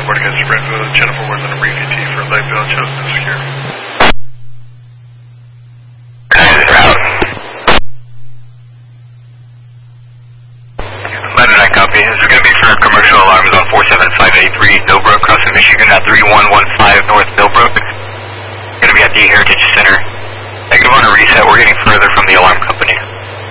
report against Springfield. Jennifer was in a BPT for Lakeville, chosen to secure. Copy. This is going to be for commercial alarms on 47583 Millbrook, crossing Michigan at 3115 north.